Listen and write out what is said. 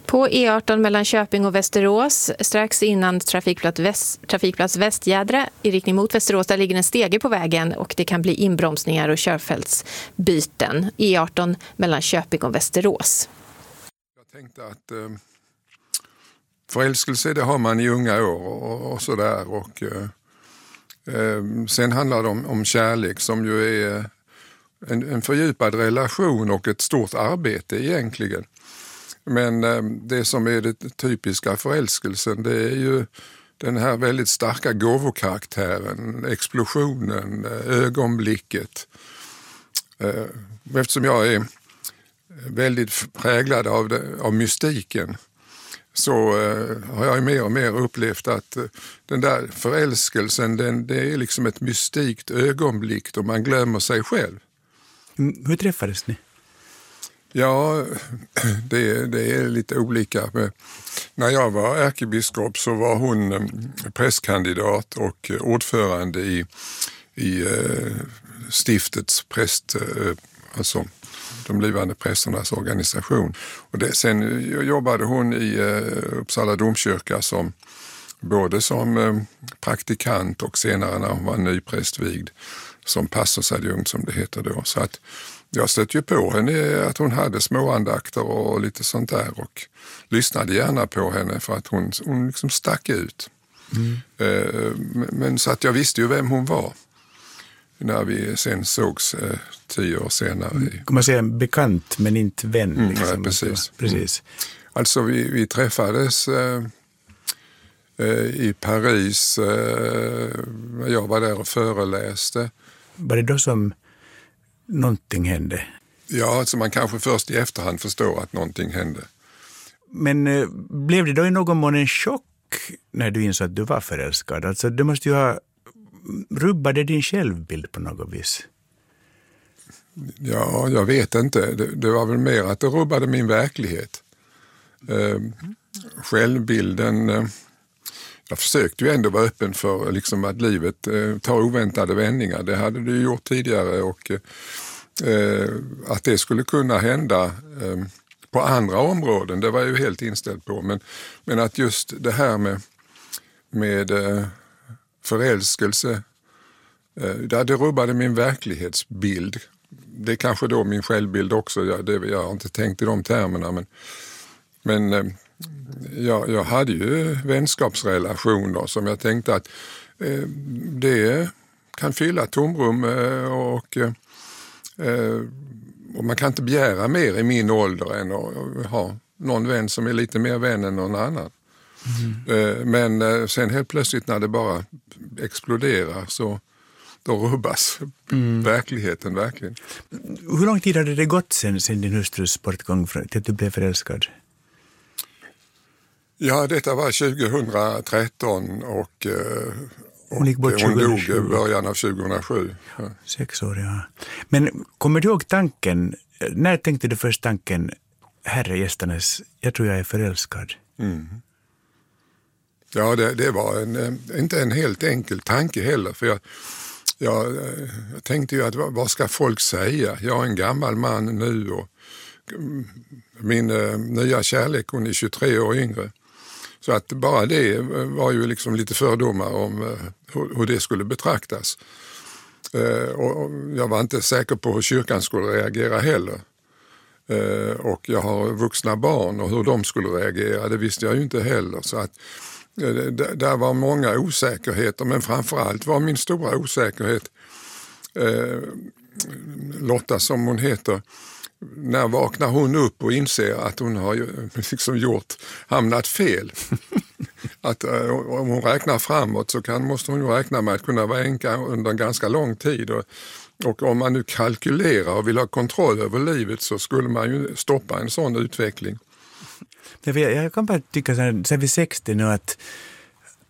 På E18 mellan Köping och Västerås, strax innan trafikplats Västgädra i riktning mot Västerås, där ligger en stege på vägen och det kan bli inbromsningar och körfältsbyten. E18 mellan Köping och Västerås. Jag tänkte att förälskelse, det har man i unga år och sådär. Och sen handlar det om kärlek som ju är en fördjupad relation och ett stort arbete egentligen. Men det som är det typiska förälskelsen, det är ju den här väldigt starka gåvokaraktären, explosionen, ögonblicket. Eftersom jag är väldigt präglad av mystiken så har jag mer och mer upplevt att den där förälskelsen, det är liksom ett mystikt ögonblick då man glömmer sig själv. Hur träffades ni? Ja, det är lite olika. När jag var ärkebiskop så var hon prästkandidat och ordförande i stiftets präst, alltså de blivande prästernas organisation. Och sen jobbade hon i Uppsala domkyrka både som praktikant och senare när hon var nyprästvigd som pastorsadjunkt som det heter då. Så att jag stötte ju på henne att hon hade småandakter och lite sånt där och lyssnade gärna på henne för att hon liksom stack ut. Men så att jag visste ju vem hon var när vi sen sågs 10 år senare. Kan man säga bekant men inte vän? Liksom. Nej, precis. Alltså vi träffades i Paris. Jag var där och föreläste. Var det då som någonting hände? Ja, alltså man kanske först i efterhand förstår att någonting hände. Men blev det då i någon mån en chock när du insåg att du var förälskad? Alltså det måste ju ha rubbade din självbild på något vis. Ja, jag vet inte. Det var väl mer att det rubbade min verklighet. Självbilden. Jag försökte ju ändå vara öppen för liksom att livet tar oväntade vändningar. Det hade du gjort tidigare och att det skulle kunna hända på andra områden, det var jag ju helt inställd på. Men att just det här med förälskelse, det rubbade min verklighetsbild. Det är kanske då min självbild också, jag har inte tänkt i de termerna, men jag hade ju vänskapsrelationer som jag tänkte att det kan fylla tomrum och man kan inte begära mer i min ålder än att ha någon vän som är lite mer vän än någon annan. Men sen helt plötsligt när det bara exploderar så då rubbas verkligheten verkligen. Hur lång tid hade det gått sen din hustrus bortgång till att du blev förälskad? Ja, detta var 2013 och hon dog i början av 2007. Ja. 6 år, ja. Men kommer du ihåg tanken, när tänkte du först tanken, herre gästernes, jag tror jag är förälskad? Ja, det var inte en helt enkel tanke heller, för jag tänkte ju att vad ska folk säga? Jag är en gammal man nu och min nya kärlek, hon är 23 år yngre. Så att bara det var ju liksom lite fördomar om hur det skulle betraktas. Och jag var inte säker på hur kyrkan skulle reagera heller. Och jag har vuxna barn och hur de skulle reagera, det visste jag ju inte heller. Så att där var många osäkerheter, men framförallt var min stora osäkerhet Lotta som hon heter. När vaknar hon upp och inser att hon har liksom hamnat fel? Att om hon räknar framåt så måste hon ju räkna med att kunna vara änka under en ganska lång tid. Och om man nu kalkylerar och vill ha kontroll över livet så skulle man ju stoppa en sån utveckling. Jag kan bara tycka så här vid 60 nu att